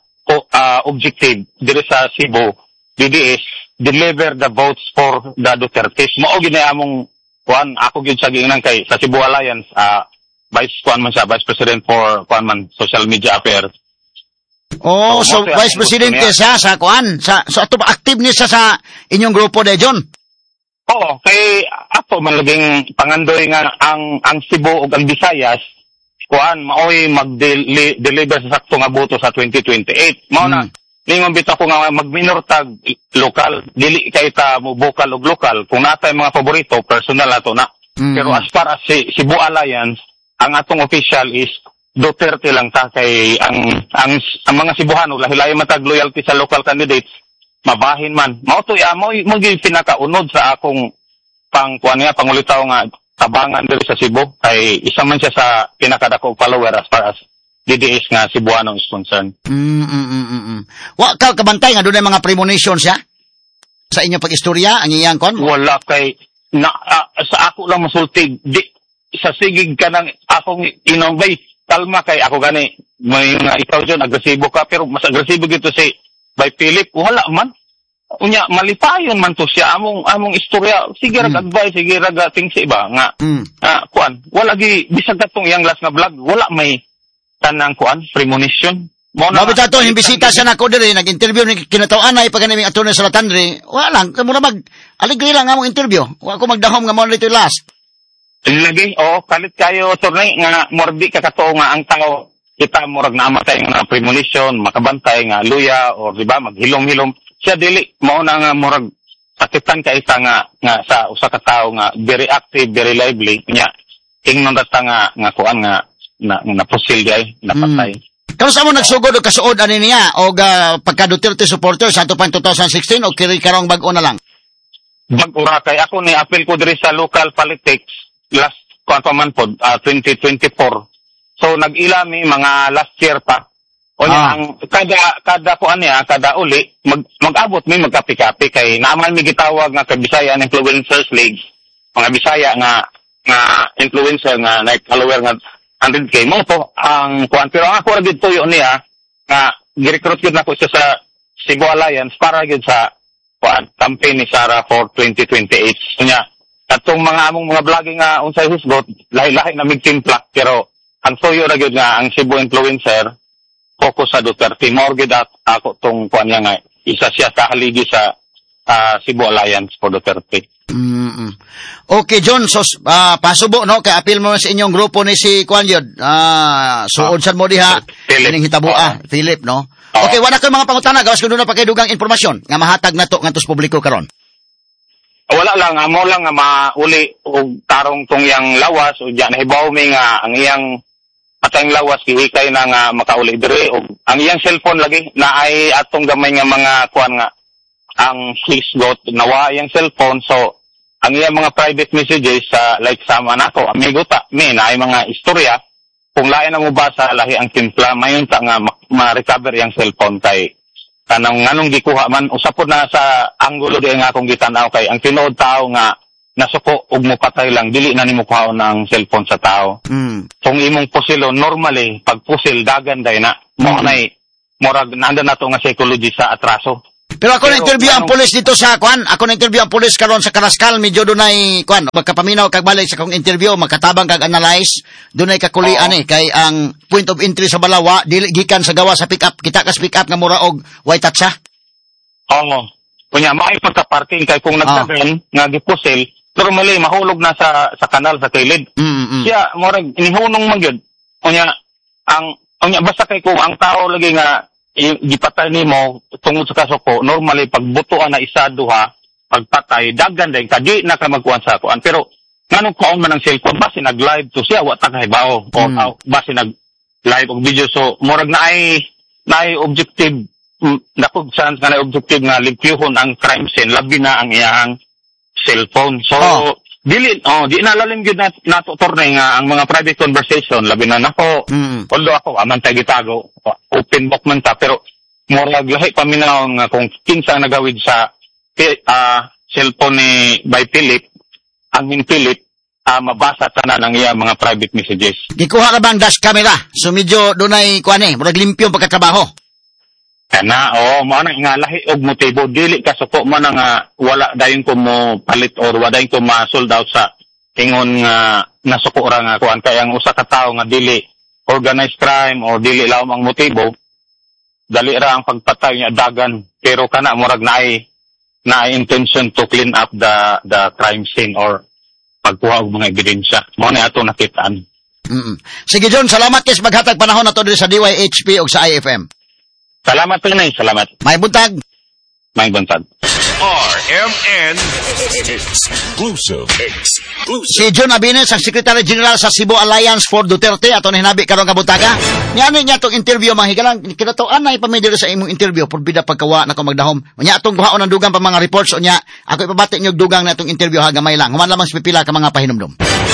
Speaker 4: uh, objective diri sa Cebu D D S deliver the votes for the Duterte. Mao gid among kuan ako gyud sa giingnan kay sa Cebu Alliance uh, vice kuan man siya vice president for kuan man social media affairs.
Speaker 17: Oh, so, so Vice President siya sa kuan, sa so ato ba active niya sa inyong grupo de John?
Speaker 4: Oo, kay ato malaging pangandoy nga ang ang Cebu ug ang Visayas kuan maoy mag-deliver sa sakto nga boto sa twenty twenty-eight. Mao na lingon bitaw ko nga mag-minor tag lokal, dili kay ta mo bukal og lokal. Kung natay mga paborito, personal ato na. Mm. Pero as far as si Cebu Alliance, ang atong official is Duterte lang ta kay ang ang, ang mga Cebuano lahi-lahi matag loyalty sa local candidates mabahin man mao to ya mo mo gyud pinakaunod sa akong pang kuan nga pangulitaw nga tabangan diri sa Cebu kay isa man siya sa pinakadako follower as far as D D S nga Cebuano is concerned.
Speaker 17: Mm mm mm. mm. Wa ka kabantay nga dunay mga premonition siya sa inyong pag-istorya ang iyang kon?
Speaker 4: Wala kay na uh, sa ako lang masulti di sa sigig kanang akong inovay kalma kay ako gani may nga ikaw dyan agresibo ka pero mas agresibo gito si by Philip wala man unya malipayon man to siya among among istorya sige rag mm. advice sige rag tingsi ba nga mm. uh, kuan wala gi bisag katong iyang last nga vlog wala may tanang kuan premonition mo na
Speaker 17: mabita to imbisita siya nako diri nag-interview ni kinataw-anay pag kanimi attorney sa Latandre wala lang mura mag aligri lang among interview wa ko magdahom nga mo dito last.
Speaker 4: Lagi, oh, kalit kayo, tornay, nga, mordi ka kato nga ang tao, kita murag na amatay nga premonition, makabantay nga luya, o diba, maghilom-hilom. Siya dili, mauna nga murag, sakitan ka isa nga, nga sa usa ka tao nga, very active, very lively, niya, tingnon data nga, nga kuan nga, na, na pusil gay, napatay.
Speaker 17: Hmm. Kano sa mo nagsugod o kasuod ani niya, o uh, pagka Duterte supporter sa tupang twenty sixteen, o kiri karong bag-o na lang?
Speaker 4: Bag-ura kay ako ni appeal ko diri sa local politics, last kuan man pod uh, twenty twenty-four. So nag-ilami mga last year pa. O ah. ang kada kada kuan niya kada uli mag, mag-abot mi magkapi-kapi kay naaman mi gitawag nga kay Bisaya Influencers League. Mga Bisaya nga nga influencer nga na-follower nga one hundred K mo to ang kuan. Pero ang ako ra gid tuyo niya nga gi-recruit gid nako siya sa Cebu Alliance para gid sa kuan campaign ni Sara for twenty twenty-eight. Kunya katong mga among mga vlogging nga unsay husgot lahi-lahi na migtimpla pero ang tuyo ra gid nga ang Cebu influencer focus sa Duterte. More gid ako tong kuan niya nga isa siya sa haligi sa uh, Cebu Alliance for Duterte.
Speaker 17: Mm-mm. Okay, John, so uh, pasubo no kay apil mo sa inyong grupo ni si Kuan Yod. Ah, suod sad mo diha kining hitabo ah, Philip no. Uh, okay, wala kay mga pangutana gawas kuno na pa kay dugang impormasyon nga mahatag nato ngadto publiko karon.
Speaker 4: Wala lang amo lang nga mauli og tarong tong yang lawas o diyan nahibaw mi nga ang iyang patayng lawas gihikay na nga makauli dire og ang iyang cellphone lagi na ay atong gamay nga mga kuan nga ang hisgot nawa iyang cellphone so ang iyang mga private messages sa uh, like sama nako amigo ta mi na ay mga istorya kung lain ang mubasa lahi ang timpla mayon ta nga ma-recover iyang cellphone kay kanang nganong gikuha man usapod na sa anggulo di nga akong gitan-aw kay ang tinuod tao nga nasuko ug mopatay lang dili na nimo kuhaon ang cellphone sa tao. Mm. Kung imong pusilo normally pag pusil dagan day na mo mm. nay murag nanda nato nga psychology sa atraso.
Speaker 17: Pero ako na-interview ang pulis dito sa Kwan. Ako na-interview ang pulis karon sa Karaskal. Medyo dunay Kwan. Magkapaminaw kag balay sa kong interview. Magkatabang kag analyze. Dunay kakulian eh. Kay ang point of entry sa Balawa, dili gikan sa gawa sa pick-up. Kita ka sa pick-up nga mura og white tatsa.
Speaker 4: Oo. Kunya, maay pagka-parking. Kay kung nagsabihin, oh. nga gipusil, normally, mahulog na sa sa kanal, sa kilid. Mm-hmm. Siya, murag, inihunong man yun. Kunya, ang, kunya, basta kay kung ang tao lagi nga, gipatay nimo tungod sa kasuko normally pagbutuan na isa duha pagpatay daghan day kadi na ka magkuan sa kuan pero nganong kaon man ang cellphone basi nag live to siya wa ta kahibaw o mm. basi nag live og video so murag na ay na ay objective napog chance nga na objective nga limpyuhon ang crime scene labi na ang iyang cellphone so oh. Dili, oh, di na lalim gyud nat nato tornay nga ang mga private conversation labi na nako. Mm. Although ako aman tay gitago, open book man ta pero murag lahi paminaw nga kung kinsa nagawid sa uh, cellphone ni by Philip, ang min Philip uh, mabasa tanan ang iya mga private messages.
Speaker 17: Gikuha ra bang dash camera? So medyo dunay kuan eh, murag limpyo pagkatrabaho.
Speaker 4: Kana oh mo na nga lahi og motibo dili ka suko man nga wala dayon ko mo palit or wala dayon ko ma-sold out sa ingon nga nasuko ra nga kuan kay ang usa ka tawo nga dili organized crime or dili laom ang motibo dali ra ang pagpatay niya dagan pero kana murag naay naay intention to clean up the the crime scene or pagkuha og mga ebidensya mo na ato nakitaan.
Speaker 17: Mm. Sige John, salamat kay maghatag panahon nato diri sa D Y H P ug sa I F M.
Speaker 4: Salamat Pinay, salamat.
Speaker 17: May buntag.
Speaker 4: May buntag.
Speaker 16: R M N Exclusive. Exclusive.
Speaker 17: Si John Abines, ang Secretary General sa Cebu Alliance for Duterte, ato ni hinabi karong kabutaga. Niano niya itong interview, mga higalang, kinatuan na ipamidiri sa imong interview, purbida pagkawa na kung magdahom. Niya atong buhaon ng dugang pa mga reports, o niya, ako ipabati niyo dugang na itong interview, hagamay lang. Human lamang sa pipila ka mga pahinumdum.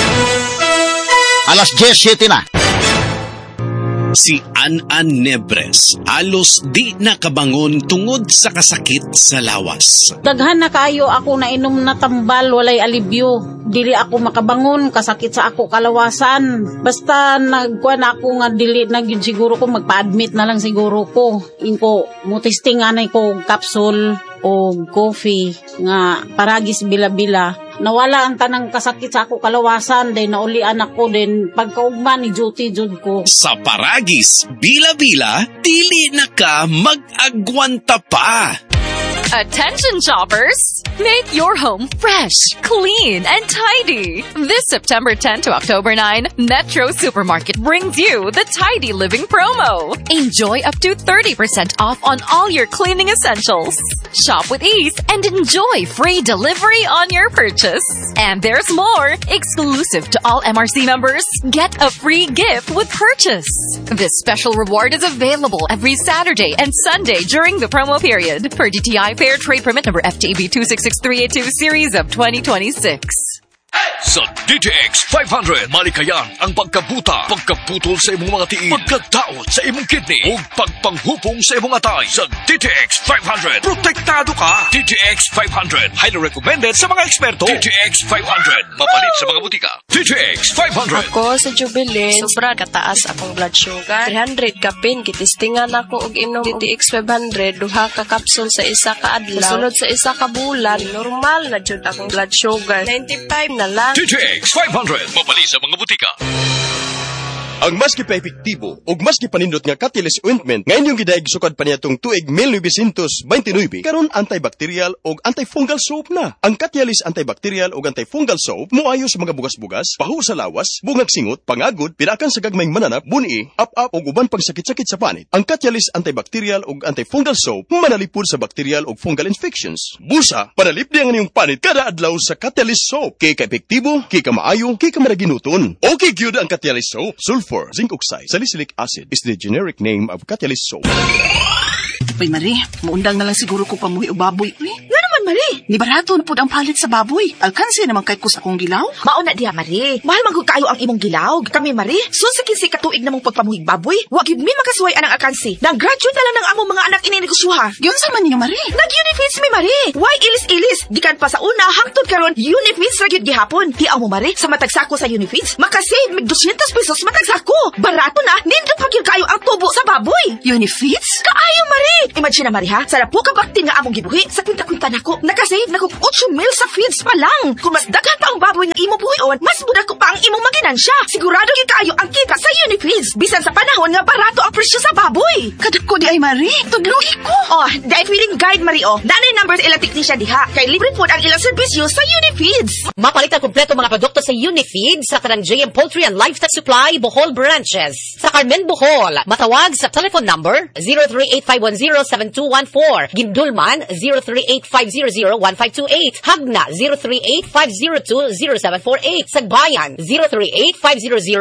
Speaker 17: Alas ten siete na.
Speaker 5: Si An-An Nebres, alos di nakabangon tungod sa kasakit sa lawas.
Speaker 7: Daghan na kaayo ako na inom na tambal, walay alibyo. Dili ako makabangon, kasakit sa ako kalawasan. Basta nagkuha na ako nga dili na yun siguro ko, magpa-admit na lang siguro ko. Inko, mutisting nga na ko capsule o coffee nga paragis bila-bila. Nawala ang tanang kasakit sa ako kalawasan, then naulian ako, then pagkaugma ni duty jud ko.
Speaker 5: Sa paragis, bila-bila, dili na ka mag-agwanta pa.
Speaker 8: Attention shoppers! Make your home fresh, clean, and tidy. This September tenth to October ninth, Metro Supermarket brings you the Tidy Living promo. Enjoy up to thirty percent off on all your cleaning essentials. Shop with ease and enjoy free delivery on your purchase. And there's more! Exclusive to all M R C members, get a free gift with purchase. This special reward is available every Saturday and Sunday during the promo period per D T I Fair Trade Permit number F T A B two six six three eight two series of twenty twenty-six.
Speaker 16: Sa D T X five hundred, malikayan ang pagkabuta, pagkaputol sa imong mga tiil, pagkadaot sa imong kidney, ug pagpanghupong sa imong atay. Sa D T X five hundred, protektado ka. D T X five hundred, highly recommended sa mga eksperto. D T X five hundred, mapalit sa mga butika. D T X five hundred.
Speaker 6: Ako sa Jubilin, sobra kataas akong blood sugar. three hundred kapin, kitistingan ako og inom D T X five hundred, duha ka kapsul sa isa ka adlaw. Sunod sa isa ka bulan, normal na jud akong blood sugar. ninety-five na lang.
Speaker 16: D T X five hundred, mapalit sa mga butika.
Speaker 9: Ang mas gipa-epektibo ug mas gipanindot nga Catalyst ointment nga inyong gidaig sukad pa niyatong tuig nineteen twenty-nine karon antibacterial ug antifungal soap na. Ang Catalyst antibacterial ug antifungal soap moayo sa mga bugas-bugas, pahu sa lawas, bungag singot, pangagod, pinakan sa gagmayng mananap, buni, up-up ug uban pang sakit-sakit sa panit. Ang Catalyst antibacterial ug antifungal soap manalipod sa bacterial ug fungal infections. Busa, panalipdi ang inyong panit kada adlaw sa Catalyst soap. Kay ka-epektibo, kay ka maayo, kay ka maraginuton. Okay gyud ang Catalyst soap. Sulfur, zinc oxide, salicylic acid is the generic name of Catalyst soap.
Speaker 23: Pay Marie, maundang na lang siguro ko pamuhi o baboy. Uy, nga naman Marie, ni barato na po ang palit sa baboy. Alkansi naman kay kus akong gilaw.
Speaker 24: Mauna diha Marie, mahal magud kayo ang imong gilaw. Kami Marie, susikin si katuig namong pagpamuhig baboy. Wa gyud mi makasuway anang alkansi. Nag-graduate na lang ng among mga anak ini negosyoha.
Speaker 23: Giyon sa man ninyo Marie.
Speaker 24: Nag-Unifeeds mi Marie. Why ilis-ilis? Gikan pa sa una hangtod karon Unifeeds ra gyud gihapon. Hiaw mo Marie, sa matag sako sa Unifeeds, makasave mig two hundred pesos matag sako. Barato na, nindot pa gyud kayo ang tubo sa baboy.
Speaker 23: Unifeeds?
Speaker 24: Kaayo Marie. Imagine na Marie ha, sa po ka baktin nga among gibuhi, sa kwinta-kwinta nako, nakasave nako eight mil sa feeds pa lang. Kung mas daghan pa ang baboy nga imo buhion, mas muda ko pa ang imong maginansya. Sigurado gyud kayo ang kita sa Unifeeds. Bisan sa panahon nga barato ang presyo sa baboy.
Speaker 23: Kadako di ay Marie, tudlugi ko.
Speaker 24: Oh, dahil feeling guide Marie oh. Nanay numbers ilang technician diha, kay libre po ang ilang serbisyo sa Unifeeds.
Speaker 25: Mapalit ang kumpleto mga produkto sa Unifeeds sa kanang J M Poultry and Livestock Supply Bohol branches. Sa Carmen, Bohol, matawag sa telephone number zero three eight five one zero seven two one four. Gindulman zero three eight five zero zero one five two eight. Hagna zero three eight five zero two zero seven four eight. Sagbayan zero three eight five zero zero